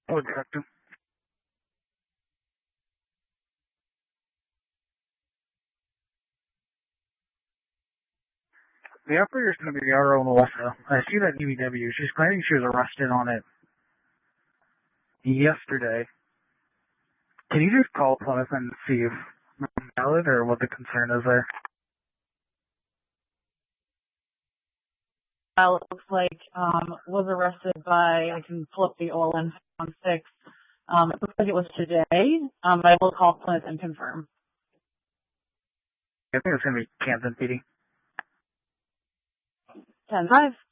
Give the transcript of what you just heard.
Would talk to. The operator's going to be RO Melissa. I see that UEW. She's claiming she was arrested on it yesterday. Can you just call Plymouth and see if it's valid or what the concern is there? It looks like was arrested by, I can pull up the OLN 16. It looks like it was today, but I will call Plymouth and confirm. I think it's going to be Camden PD. 10-5.